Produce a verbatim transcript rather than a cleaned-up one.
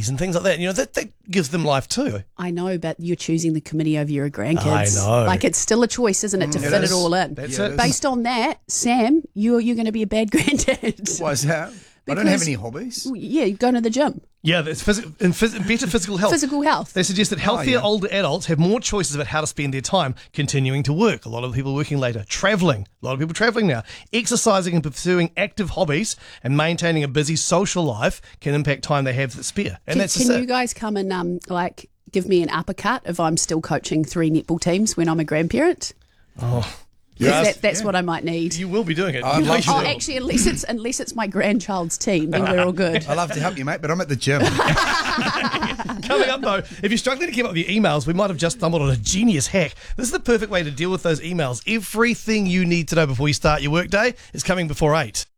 activities and things like that. You know, that, that gives them life too. I know, but you're choosing the committee over your grandkids. I know. Like, it's still a choice, isn't it, to Mm, fit it it is. all in. That's Yeah, it. it is. Based on that, Sam, you're, you're going to be a bad granddad. Why is that? I don't have Because- any hobbies. Yeah, you're going to the gym. Yeah, that's phys- and phys- better physical health. Physical health. They suggest that healthier yeah. older adults have more choices about how to spend their time continuing to work. A lot of people working later. Travelling. A lot of people travelling now. Exercising and pursuing active hobbies and maintaining a busy social life can impact time they have that's spare. And Can, that's can just you it. guys come and, um, like, give me an uppercut if I'm still coaching three netball teams when I'm a grandparent? Oh, 'Cause yes. that, that's what I might need. You will be doing it. I'd You know love you Oh, will. actually, unless it's unless it's my grandchild's team, then we're all good. I love to help you, mate, but I'm at the gym. Coming up, though, if you're struggling to keep up with your emails, we might have just stumbled on a genius hack. This is the perfect way to deal with those emails. Everything you need to know before you start your workday is coming before eight.